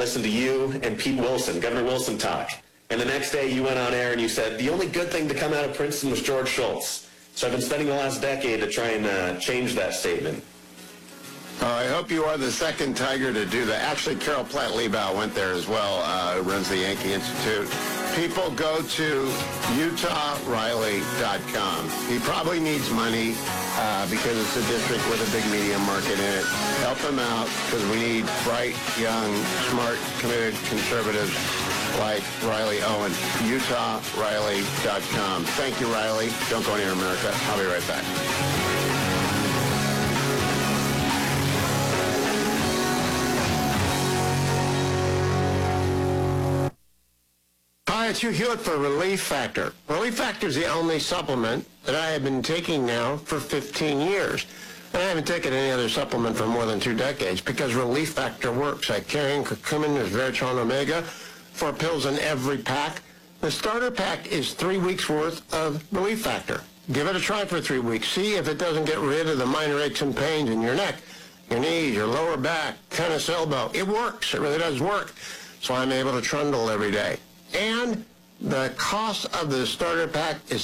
listen to you and Pete Wilson, Governor Wilson, talk. And the next day you went on air and you said, the only good thing to come out of Princeton was George Shultz. So I've been spending the last decade to try and change that statement. I hope you are the second Tiger to do that. Actually, Carol Platt-Liebau went there as well, who runs the Yankee Institute. People go to UtahRiley.com. He probably needs money because it's a district with a big media market in it. Help him out because we need bright, young, smart, committed conservatives like Riley Owen. UtahRiley.com. Thank you, Riley. Don't go anywhere, America. I'll be right back. Hi, it's Hugh Hewitt for Relief Factor. Relief Factor is the only supplement that I have been taking now for 15 years. And I haven't taken any other supplement for more than 2 decades because Relief Factor works. I carry in curcumin, resveratrol, omega, 4 pills in every pack. The starter pack is 3 weeks worth of Relief Factor. Give it a try for 3 weeks. See if it doesn't get rid of the minor aches and pains in your neck, your knees, your lower back, tennis elbow. It works. It really does work. So I'm able to trundle every day. And the cost of the starter pack is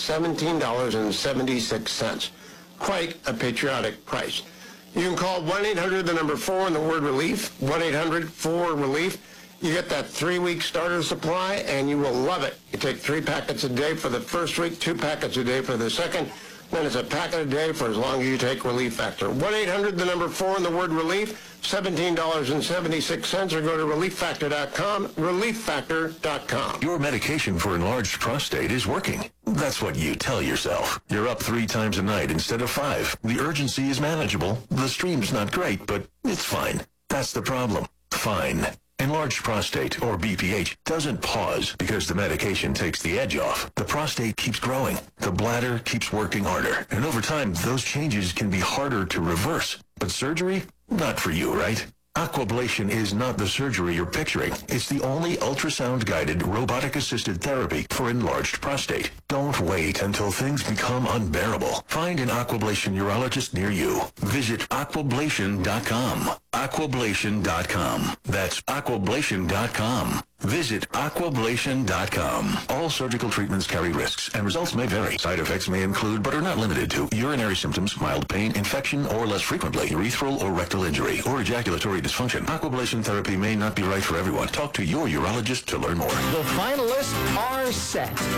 $17.76. Quite a patriotic price. You can call 1-800-4 and the word relief, 1-800-4-RELIEF. You get that 3-week starter supply, and you will love it. You take 3 packets a day for the first week, 2 packets a day for the second, then it's a packet a day for as long as you take Relief Factor. 1-800-4 and the word relief, $17.76, or go to ReliefFactor.com, ReliefFactor.com. Your medication for enlarged prostate is working. That's what you tell yourself. You're up 3 times a night instead of 5. The urgency is manageable. The stream's not great, but it's fine. That's the problem. Fine. Enlarged prostate, or BPH, doesn't pause because the medication takes the edge off. The prostate keeps growing. The bladder keeps working harder. And over time, those changes can be harder to reverse. But surgery? Not for you, right? Aquablation is not the surgery you're picturing. It's the only ultrasound-guided, robotic-assisted therapy for enlarged prostate. Don't wait until things become unbearable. Find an Aquablation urologist near you. Visit Aquablation.com. Aquablation.com. That's Aquablation.com. Visit Aquablation.com. All surgical treatments carry risks, and results may vary. Side effects may include, but are not limited to, urinary symptoms, mild pain, infection, or less frequently, urethral or rectal injury, or ejaculatory dysfunction. Aquablation therapy may not be right for everyone. Talk to your urologist to learn more. The finalists are set.